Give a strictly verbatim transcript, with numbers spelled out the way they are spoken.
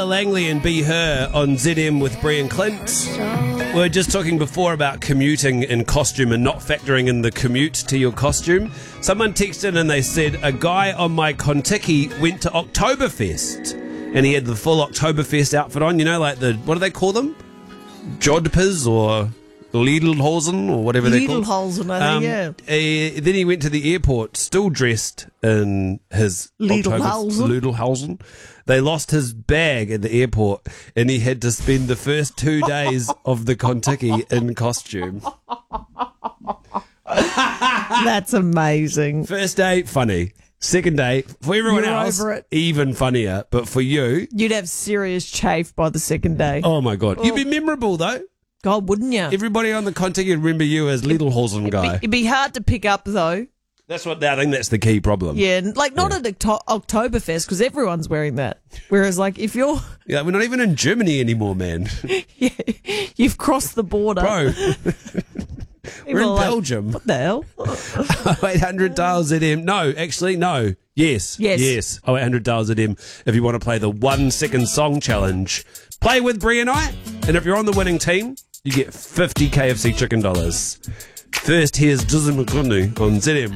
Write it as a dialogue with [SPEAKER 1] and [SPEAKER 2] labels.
[SPEAKER 1] Tyler Langley and Be Her on Z M with Brian Clint. We were just talking before about commuting in costume and not factoring in the commute to your costume. Someone texted and they said, a guy on my Contiki went to Oktoberfest and he had the full Oktoberfest outfit on, you know, like the, what do they call them? Jodhpurs or Lidlhosen or whatever they're called.
[SPEAKER 2] Lidlhosen, I think,
[SPEAKER 1] Um,
[SPEAKER 2] yeah.
[SPEAKER 1] uh, then he went to the airport, still dressed in his
[SPEAKER 2] Lidlhausen.
[SPEAKER 1] Lidlhausen. They lost his bag at the airport, and he had to spend the first two days of the Contiki in costume.
[SPEAKER 2] That's amazing.
[SPEAKER 1] First day, funny. Second day, for everyone
[SPEAKER 2] You're
[SPEAKER 1] else,
[SPEAKER 2] over it.
[SPEAKER 1] even funnier. But for you,
[SPEAKER 2] You'd have serious chafe by the second day.
[SPEAKER 1] oh my God. You'd be memorable, though.
[SPEAKER 2] God, wouldn't you?
[SPEAKER 1] Everybody on the Contiki would remember you as Lidlhausen guy.
[SPEAKER 2] It'd be hard to pick up, though.
[SPEAKER 1] That's what I think that's the key problem.
[SPEAKER 2] Yeah, like not at Octo- Oktoberfest because everyone's wearing that. Whereas, like, if you're,
[SPEAKER 1] Yeah, we're not even in Germany anymore, man.
[SPEAKER 2] yeah, you've crossed the border.
[SPEAKER 1] Bro.
[SPEAKER 2] People
[SPEAKER 1] We're in
[SPEAKER 2] are like,
[SPEAKER 1] Belgium.
[SPEAKER 2] What the hell?
[SPEAKER 1] eight hundred dial Z M. No, actually, no. Yes.
[SPEAKER 2] Yes.
[SPEAKER 1] Yes. oh eight hundred dial Z M if you want to play the one second song challenge. Play with Brie and I. And if you're on the winning team, you get fifty K F C chicken dollars. First, here's Dizzy McGunny on Z M.